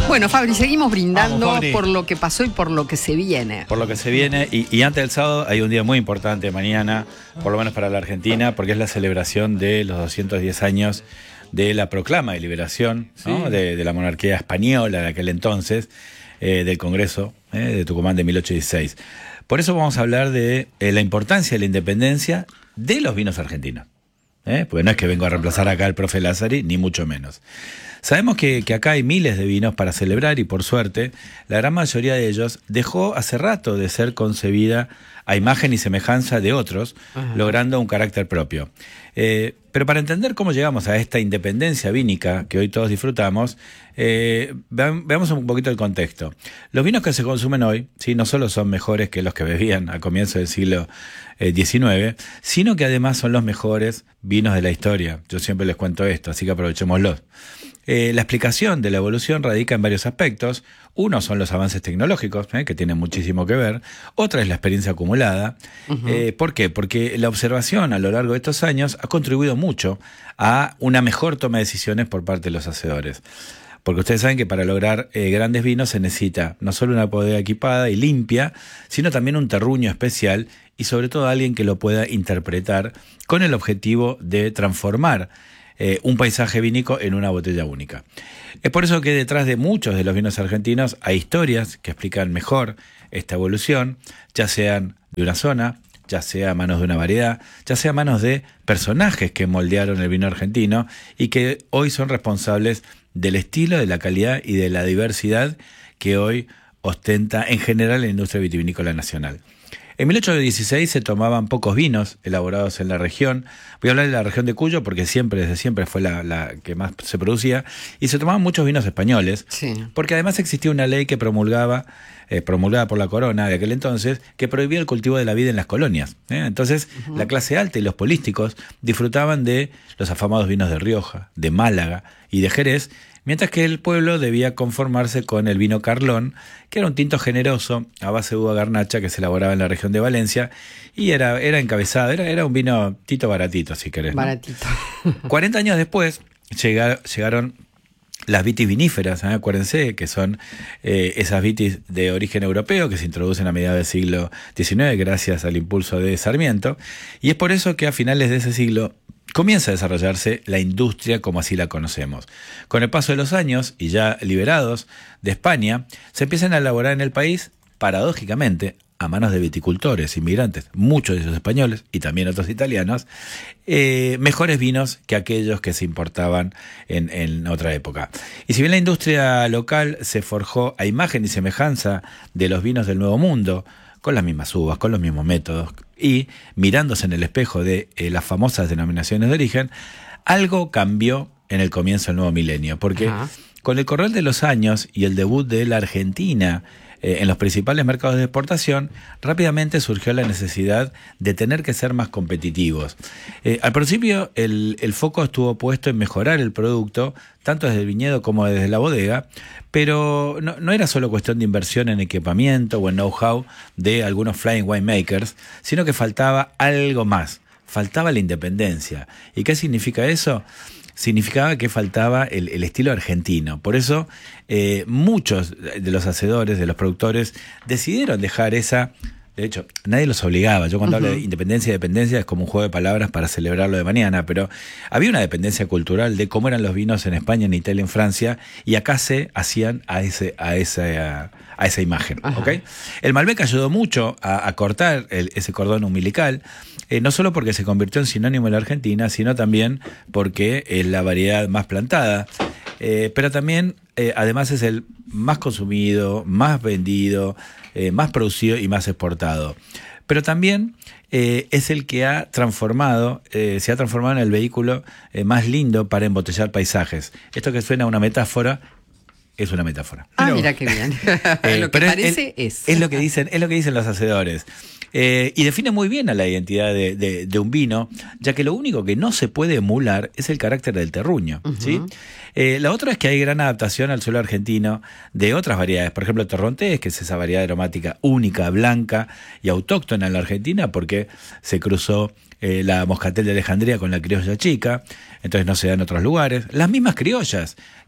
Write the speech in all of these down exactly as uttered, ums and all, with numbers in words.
Bueno, Fabri, seguimos brindando Vamos, Fabri. por lo que pasó y por lo que se viene. Por lo que se viene, y, y antes del sábado hay un día muy importante mañana, por lo menos para la Argentina, porque es la celebración de los doscientos diez años de la proclama de liberación, ¿no? Sí. de, de la monarquía española de aquel entonces, eh, del Congreso eh, de Tucumán de mil ochocientos dieciséis. Por eso vamos a hablar de eh, la importancia de la independencia de los vinos argentinos. ¿eh? Porque no es que vengo a reemplazar acá al profe Lázari, ni mucho menos. Sabemos que, que acá hay miles de vinos para celebrar y por suerte la gran mayoría de ellos dejó hace rato de ser concebida a imagen y semejanza de otros, Ajá. logrando un carácter propio. Eh, pero para entender cómo llegamos a esta independencia vínica que hoy todos disfrutamos, eh, veamos un poquito el contexto. Los vinos que se consumen hoy, ¿sí? no solo son mejores que los que bebían a comienzos del siglo diecinueve, sino que además son los mejores vinos de la historia. Yo siempre les cuento esto, así que aprovechémoslos. Eh, la explicación de la evolución radica en varios aspectos. Uno son los avances tecnológicos, eh, que tienen muchísimo que ver. Otra es la experiencia acumulada. Uh-huh. Eh, ¿Por qué? Porque la observación a lo largo de estos años ha contribuido mucho a una mejor toma de decisiones por parte de los hacedores. Porque ustedes saben que para lograr eh, grandes vinos se necesita no solo una bodega equipada y limpia, sino también un terruño especial y sobre todo alguien que lo pueda interpretar con el objetivo de transformar Eh, un paisaje vínico en una botella única. Es por eso que detrás de muchos de los vinos argentinos hay historias que explican mejor esta evolución, ya sean de una zona, ya sea a manos de una variedad, ya sea a manos de personajes que moldearon el vino argentino y que hoy son responsables del estilo, de la calidad y de la diversidad que hoy ostenta en general la industria vitivinícola nacional. En mil ochocientos dieciséis se tomaban pocos vinos elaborados en la región. Voy a hablar de la región de Cuyo porque siempre, desde siempre fue la, la que más se producía. Y se tomaban muchos vinos españoles. Sí. Porque además existía una ley que promulgaba, eh, promulgada por la corona de aquel entonces, que prohibía el cultivo de la vid en las colonias. ¿eh? Entonces, uh-huh. la clase alta y los políticos disfrutaban de los afamados vinos de Rioja, de Málaga y de Jerez, mientras que el pueblo debía conformarse con el vino Carlón, que era un tinto generoso a base de uva garnacha que se elaboraba en la región de Valencia y era, era encabezado, era, era un vino tito baratito, si querés. ¿no? Baratito. cuarenta años después llegar, llegaron las vitis viníferas, ¿eh? acuérdense que son eh, esas vitis de origen europeo que se introducen a mediados del siglo diecinueve gracias al impulso de Sarmiento, y es por eso que a finales de ese siglo comienza a desarrollarse la industria como así la conocemos. Con el paso de los años, y ya liberados de España, se empiezan a elaborar en el país, paradójicamente, a manos de viticultores, inmigrantes, muchos de ellos españoles y también otros italianos, eh, mejores vinos que aquellos que se importaban en, en otra época. Y si bien la industria local se forjó a imagen y semejanza de los vinos del Nuevo Mundo, con las mismas uvas, con los mismos métodos, y mirándose en el espejo de eh, las famosas denominaciones de origen, algo cambió en el comienzo del nuevo milenio, porque Ajá. con el correr de los años y el debut de la Argentina eh, en los principales mercados de exportación, rápidamente surgió la necesidad de tener que ser más competitivos. Eh, al principio el, el foco estuvo puesto en mejorar el producto, tanto desde el viñedo como desde la bodega, pero no, no era solo cuestión de inversión en equipamiento o en know-how de algunos flying winemakers, sino que faltaba algo más, faltaba la independencia. ¿Y qué significa eso? Significaba que faltaba el, el estilo argentino. Por eso eh, muchos de los hacedores, de los productores, decidieron dejar esa... De hecho, nadie los obligaba. Yo cuando uh-huh. hablo de independencia y dependencia es como un juego de palabras para celebrarlo de mañana, pero había una dependencia cultural de cómo eran los vinos en España, en Italia, en Francia, y acá se hacían a ese a esa a esa imagen. Uh-huh. ¿okay? El Malbec ayudó mucho a, a cortar el, ese cordón umbilical, eh, no solo porque se convirtió en sinónimo de la Argentina, sino también porque es la variedad más plantada, eh, pero también, eh, además, es el más consumido, más vendido, Eh, más producido y más exportado. Pero también eh, es el que ha transformado, eh, se ha transformado en el vehículo eh, más lindo para embotellar paisajes. Esto que suena a una metáfora, es una metáfora. Ah, pero, mira qué bien. eh, lo que pero parece es, es. Es lo que dicen, es lo que dicen los hacedores. Eh, y define muy bien a la identidad de, de, de un vino, ya que lo único que no se puede emular es el carácter del terruño. Uh-huh. ¿sí? Eh, la otra es que hay gran adaptación al suelo argentino de otras variedades. Por ejemplo, el torrontés, que es esa variedad aromática única, blanca y autóctona en la Argentina, porque se cruzó eh, la moscatel de Alejandría con la criolla chica, entonces no se da en otros lugares. Las mismas criollas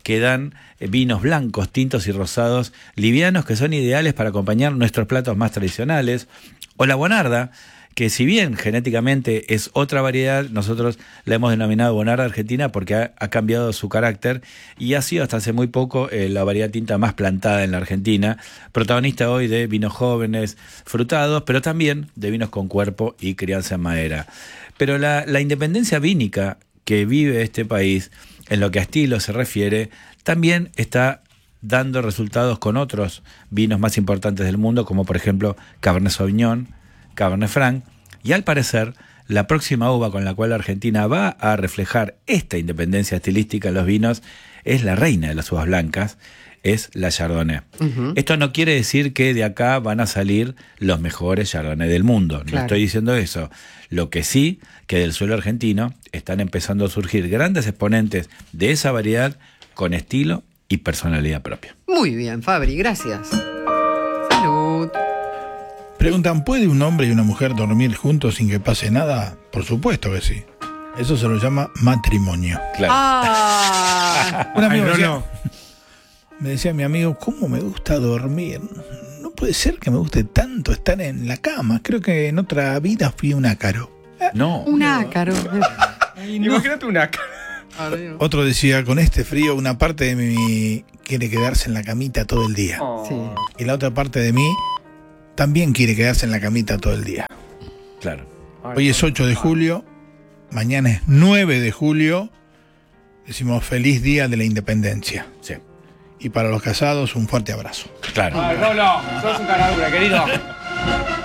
que dan eh, vinos blancos, tintos y rosados livianos que son ideales para acompañar nuestros platos más tradicionales. O la Bonarda, que si bien genéticamente es otra variedad, nosotros la hemos denominado Bonarda Argentina porque ha, ha cambiado su carácter y ha sido hasta hace muy poco eh, la variedad tinta más plantada en la Argentina, protagonista hoy de vinos jóvenes, frutados, pero también de vinos con cuerpo y crianza en madera. Pero la, la independencia vínica que vive este país, en lo que a estilo se refiere, también está dando resultados con otros vinos más importantes del mundo, como por ejemplo Cabernet Sauvignon, Cabernet Franc, y al parecer la próxima uva con la cual Argentina va a reflejar esta independencia estilística en los vinos es la reina de las uvas blancas, es la Chardonnay. Uh-huh. Esto no quiere decir que de acá van a salir los mejores Chardonnay del mundo, no claro. estoy diciendo eso. Lo que sí, que del suelo argentino están empezando a surgir grandes exponentes de esa variedad con estilo y personalidad propia. Muy bien, Fabri, gracias. Salud. Preguntan, ¿puede un hombre y una mujer dormir juntos sin que pase nada? Por supuesto que sí. Eso se lo llama matrimonio. Claro. Ah. Un amigo Ay, no, decía, no. me decía mi amigo, ¿cómo me gusta dormir? No puede ser que me guste tanto estar en la cama. Creo que en otra vida fui un ácaro. No. Un ácaro. Imagínate un ácaro. Otro decía, con este frío una parte de mí quiere quedarse en la camita todo el día. Oh. Sí. Y la otra parte de mí también quiere quedarse en la camita todo el día. Claro. Hoy es ocho de julio, mañana es nueve de julio. Decimos feliz día de la independencia. Sí. Y para los casados, un fuerte abrazo. Claro. Ay, Rolo, sos un caradura, querido.